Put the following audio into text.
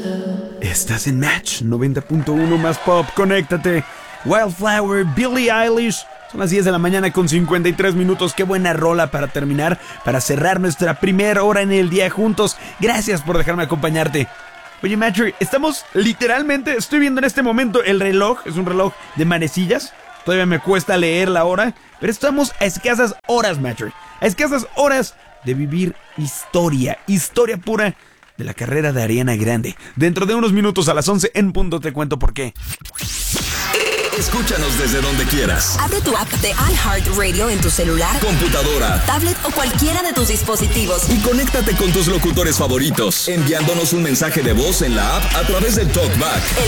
Estás en Match 90.1 más pop, conéctate. Wildflower, Billie Eilish. Son las 10 de la mañana con 53 minutos. Qué buena rola para terminar, para cerrar nuestra primera hora en el día juntos. Gracias por dejarme acompañarte. Oye, Matcher, estamos literalmente, estoy viendo en este momento el reloj. Es un reloj de manecillas. Todavía me cuesta leer la hora, pero estamos a escasas horas, Matcher. A escasas horas de vivir historia pura de la carrera de Ariana Grande. Dentro de unos minutos a las 11 en punto te cuento por qué. Escúchanos desde donde quieras. Abre tu app de iHeartRadio en tu celular, computadora, tablet o cualquiera de tus dispositivos. Y conéctate con tus locutores favoritos, enviándonos un mensaje de voz en la app a través del TalkBack.